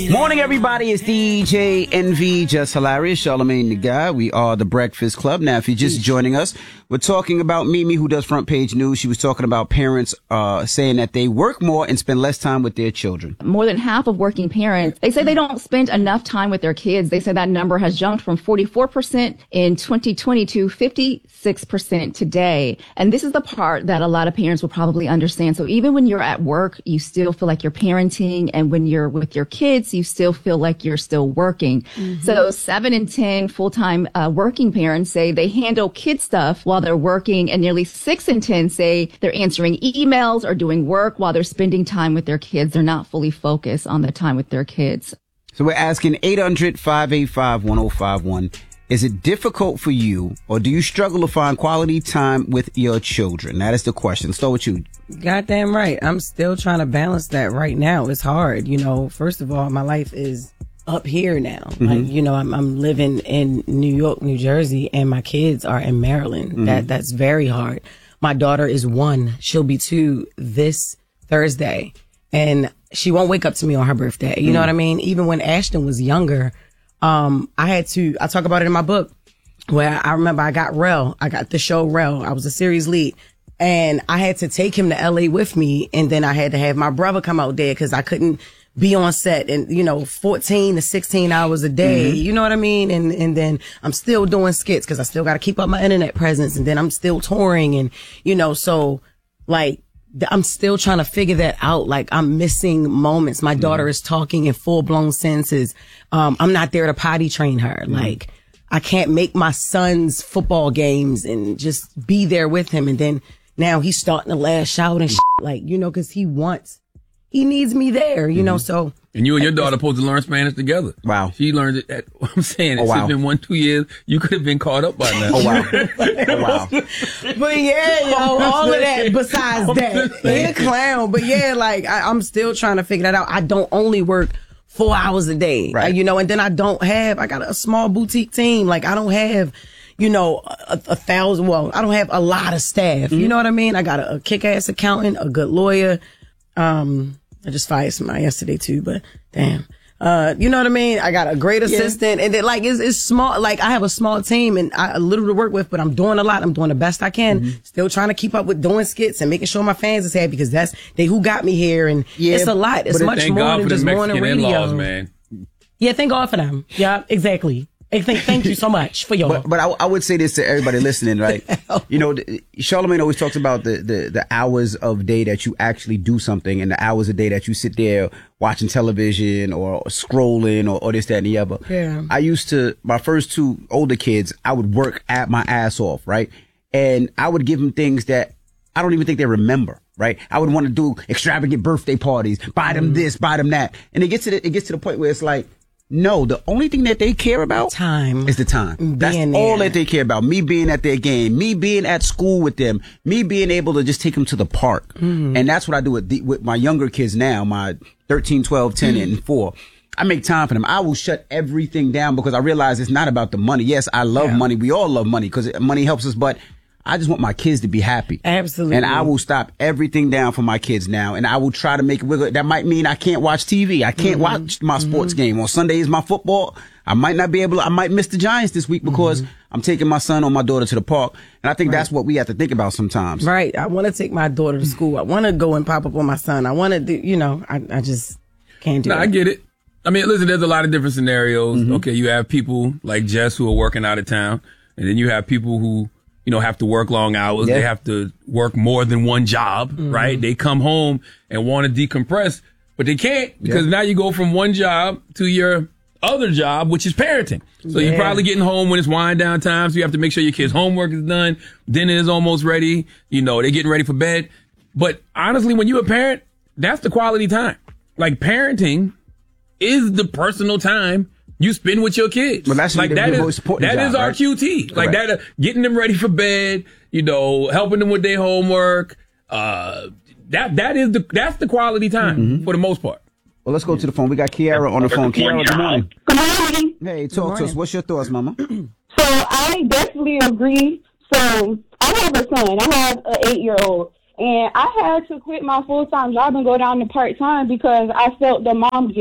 Morning, everybody. It's DJ NV, Just Hilarious, Charlamagne the Guy. We are the Breakfast Club. Now, if you're just joining us, we're talking about Mimi, who does Front Page News. She was talking about parents saying that they work more and spend less time with their children. More than half of working parents, they say they don't spend enough time with their kids. They say that number has jumped from 44% in 2020 to 56% today. And this is the part that a lot of parents will probably understand. So even when you're at work, you still feel like you're parenting. And when you're with your kids, you still feel like you're still working. Mm-hmm. So 7 in 10 full-time working parents say they handle kid stuff while they're working, and nearly 6 in 10 say they're answering emails or doing work while they're spending time with their kids. They're not fully focused on the time with their kids. So we're asking 800-585-1051. Is it difficult for you, or do you struggle to find quality time with your children? That is the question. Start with you. Goddamn right. I'm still trying to balance that right now. It's hard. You know, first of all, my life is up here now. Mm-hmm. Like, you know, I'm living in New York, New Jersey, and my kids are in Maryland. Mm-hmm. That's very hard. My daughter is 1. She'll be 2 this Thursday, and she won't wake up to me on her birthday. You know what I mean? Even when Ashton was younger, I talk about it in my book, where I remember I got the show Rel. I was a series lead, and I had to take him to LA with me. And then I had to have my brother come out there because I couldn't be on set and, 14 to 16 hours a day. Mm-hmm. You know what I mean? And then I'm still doing skits because I still got to keep up my internet presence. And then I'm still touring and, so like, I'm still trying to figure that out. Like, I'm missing moments. My daughter is talking in full blown sentences. I'm not there to potty train her. Mm-hmm. Like, I can't make my son's football games and just be there with him. And then now he's starting to lash out and like, cause he needs me there, so. And you and your daughter supposed to learn Spanish together. Wow. She learned it I'm saying, it's been 1-2 years. You could have been caught up by now. Oh, wow. Oh, wow. But yeah, all of that besides that. He's a clown. But yeah, like, I'm still trying to figure that out. I don't only work 4 hours a day, right? And then I got a small boutique team. Like, I don't have, 1,000, I don't have a lot of staff. Mm-hmm. You know what I mean? I got a kick-ass accountant, a good lawyer. I just fired somebody yesterday too, but damn. You know what I mean? I got a great assistant and like, it's small. Like, I have a small team and I little to work with, but I'm doing a lot. I'm doing the best I can. Mm-hmm. Still trying to keep up with doing skits and making sure my fans is happy because that's who got me here. And it's a lot. It's much more than just morning radio. In-laws, man. Yeah. Thank God for them. Yeah, exactly. Thank you so much for your. But I would say this to everybody listening, right? Charlamagne always talks about the hours of day that you actually do something and the hours a day that you sit there watching television or scrolling or this, that, and the other. Yeah. I used to, my first 2 older kids, I would work at my ass off, right? And I would give them things that I don't even think they remember. Right. I would want to do extravagant birthday parties, buy them this, buy them that. And it gets to the point where it's like, no, the only thing that they care about is the time. That's all that they care about. Me being at their game, me being at school with them, me being able to just take them to the park. Mm-hmm. And that's what I do with my younger kids now, my 13, 12, 10, and 4. I make time for them. I will shut everything down because I realize it's not about the money. Yes, I love money. We all love money because money helps us, but I just want my kids to be happy. Absolutely. And I will stop everything down for my kids now. And I will try to make it wiggle. That might mean I can't watch TV. I can't watch my sports game. On Sunday is my football. I might not be able to, I might miss the Giants this week because I'm taking my son or my daughter to the park. And I think that's what we have to think about sometimes. Right. I want to take my daughter to school. I want to go and pop up on my son. I want to do, I just can't do it. I get it. I mean, listen, there's a lot of different scenarios. Mm-hmm. Okay. You have people like Jess who are working out of town. And then you have people who, have to work long hours. Yeah. They have to work more than one job, right? They come home and want to decompress, but they can't because now you go from one job to your other job, which is parenting. So you're probably getting home when it's wind down time. So you have to make sure your kids' homework is done. Dinner is almost ready. They're getting ready for bed. But honestly, when you're a parent, that's the quality time. Like, parenting is the personal time you spend with your kids. Well, that's like that is job, our QT. Like that, getting them ready for bed. Helping them with their homework. That's the quality time for the most part. Well, let's go to the phone. We got Kiara on the phone. Kiara, good morning. Good morning. Hey, talk to us. What's your thoughts, Mama? So I definitely agree. So I have a son. I have an 8-year-old. And I had to quit my full-time job and go down to part-time because I felt the mom guilt.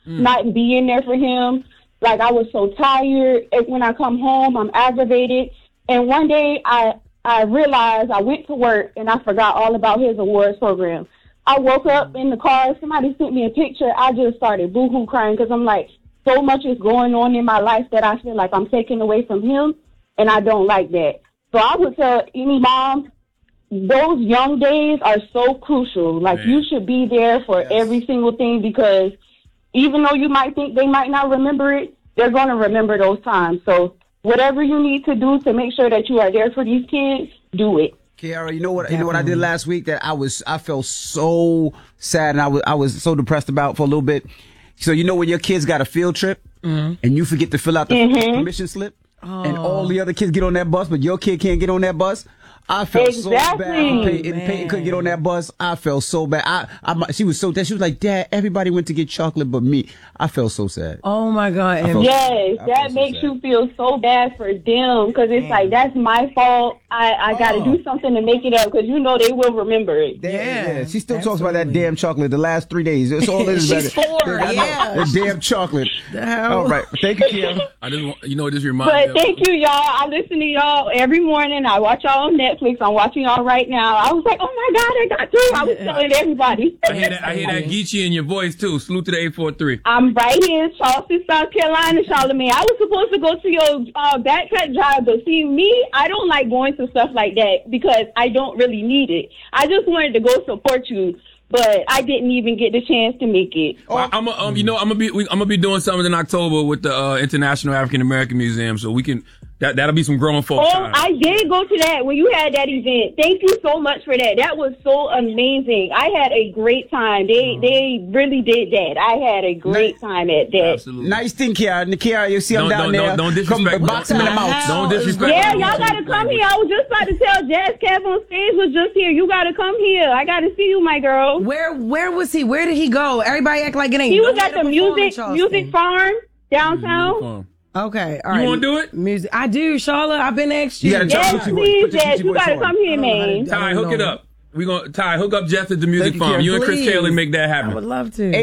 not being there for him. Like, I was so tired. When I come home, I'm aggravated. And one day I realized I went to work and I forgot all about his awards program. I woke up in the car. Somebody sent me a picture. I just started boo-hoo crying because I'm like, so much is going on in my life that I feel like I'm taking away from him, and I don't like that. So I would tell any mom, those young days are so crucial. Like, you should be there for every single thing, because even though you might think they might not remember it, they're going to remember those times. So whatever you need to do to make sure that you are there for these kids, do it. Kiara, you know what I did last week that I felt so sad and I was so depressed about for a little bit. So you know when your kids got a field trip and you forget to fill out the permission slip and all the other kids get on that bus, but your kid can't get on that bus? I felt so bad. Peyton couldn't get on that bus. I felt so bad. She was so sad. She was like, Dad, everybody went to get chocolate but me. I felt so sad. Oh my God. Yes, that makes you feel so bad for them, because it's like, that's my fault. I got to do something to make it up, because you know they will remember it. Yeah. She still talks about that damn chocolate the last 3 days. It's all this. She's 4. Yeah. The damn chocolate. All right. Thank you, Kim. I just want, you know, this reminds me. But thank you, y'all. I listen to y'all every morning. I watch y'all on Netflix. I'm watching y'all right now. I was like, oh my God, I got through. I was telling everybody. I hear that Geechee in your voice too. Salute to the 843. I'm right here in Charleston, South Carolina, Charlamagne. I was supposed to go to your backpack drive, but see, me, I don't like going to stuff like that because I don't really need it. I just wanted to go support you, but I didn't even get the chance to make it. Well, I'm gonna be doing something in October with the International African American Museum, so we can. That'll be some grown folks. Oh, I did go to that when you had that event. Thank you so much for that. That was so amazing. I had a great time. They really did that. I had a great time at that. Absolutely. Nice thing, Kiara. Kiara, you see I'm down there. Don't disrespect. Box him in the mouth. Don't disrespect. Yeah, y'all gotta come here. I was just about to tell Jazz Kev on stage was just here. You gotta come here. I gotta see you, my girl. Where was he? Where did he go? Everybody act like it ain't. He was at the music farm downtown. Okay, all right. You want to do it? Music. I do, Charlotte. I've been asked you. Yes, please, Jess. You gotta come here, man. Ty, hook it up. Ty, hook up Jess at the music farm. You and Chris Taylor make that happen. I would love to.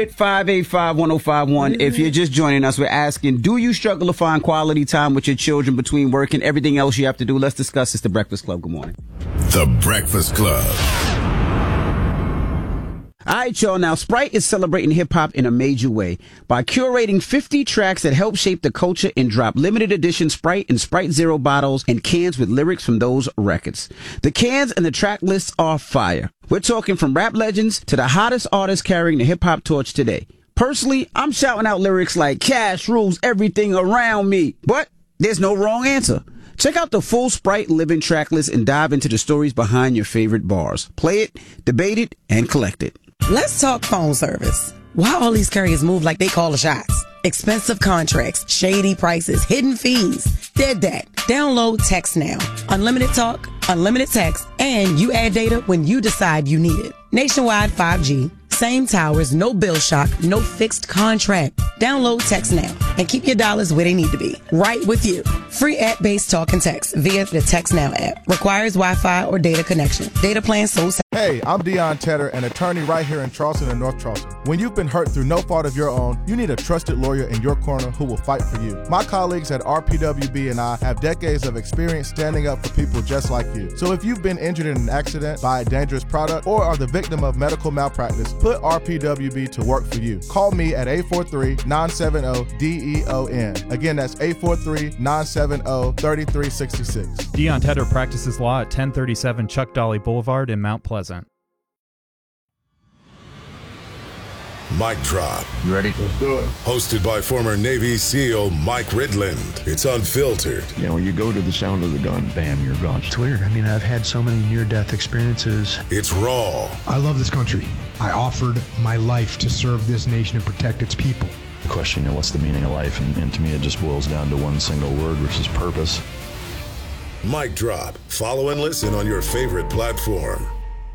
800-585-1051. If you're just joining us, we're asking, do you struggle to find quality time with your children between work and everything else you have to do? Let's discuss. It's The Breakfast Club. Good morning. The Breakfast Club. All right, y'all. Now, Sprite is celebrating hip-hop in a major way by curating 50 tracks that help shape the culture and drop limited edition Sprite and Sprite Zero bottles and cans with lyrics from those records. The cans and the track lists are fire. We're talking from rap legends to the hottest artists carrying the hip-hop torch today. Personally, I'm shouting out lyrics like Cash rules everything around me, but there's no wrong answer. Check out the full Sprite Living track list and dive into the stories behind your favorite bars. Play it, debate it, and collect it. Let's talk phone service. Why all these carriers move like they call the shots? Expensive contracts, shady prices, hidden fees. Dead that. Download Text Now. Unlimited talk, unlimited text, and you add data when you decide you need it. Nationwide 5G. Same towers, no bill shock, no fixed contract. Download Text Now and keep your dollars where they need to be. Right with you. Free app-based talk and text via the Text Now app. Requires Wi-Fi or data connection. Data plan so. Hey, I'm Deion Tedder, an attorney right here in Charleston and North Charleston. When you've been hurt through no fault of your own, you need a trusted lawyer in your corner who will fight for you. My colleagues at RPWB and I have decades of experience standing up for people just like you. So if you've been injured in an accident, by a dangerous product, or are the victim of medical malpractice, put RPWB to work for you. Call me at 843-970-DEON. Again, that's 843-970-3366. Deion Tedder practices law at 1037 Chuck Dolly Boulevard in Mount Pleasant. Mic Drop. You ready? Let's do it. Hosted by former Navy SEAL Mike Ridland. It's unfiltered. You know, when you go to the sound of the gun, bam, you're gone. It's weird. I mean, I've had so many near-death experiences. It's raw. I love this country. I offered my life to serve this nation and protect its people. The question, what's the meaning of life? And to me, it just boils down to one single word, which is purpose. Mic Drop. Follow and listen on your favorite platform.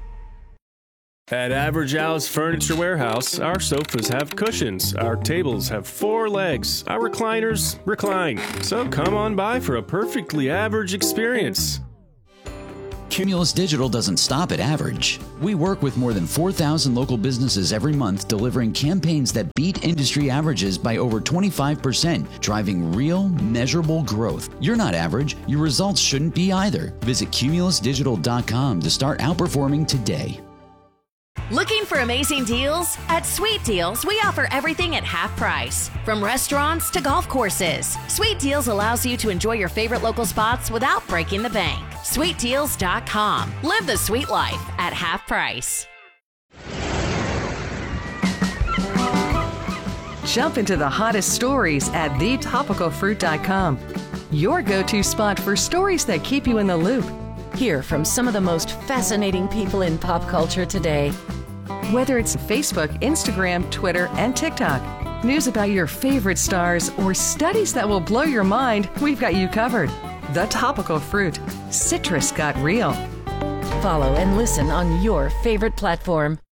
At Average Al's Furniture Warehouse, our sofas have cushions, our tables have 4 legs, our recliners recline. So come on by for a perfectly average experience. Cumulus Digital doesn't stop at average. We work with more than 4,000 local businesses every month, delivering campaigns that beat industry averages by over 25%, driving real, measurable growth. You're not average. Your results shouldn't be either. Visit cumulusdigital.com to start outperforming today. Looking for amazing deals? At Sweet Deals, we offer everything at half price. From restaurants to golf courses, Sweet Deals allows you to enjoy your favorite local spots without breaking the bank. SweetDeals.com. Live the sweet life at half price. Jump into the hottest stories at thetopicalfruit.com. Your go-to spot for stories that keep you in the loop. Hear from some of the most fascinating people in pop culture today. Whether it's Facebook, Instagram, Twitter, and TikTok, news about your favorite stars, or studies that will blow your mind, we've got you covered. The Topical Fruit. Citrus got real. Follow and listen on your favorite platform.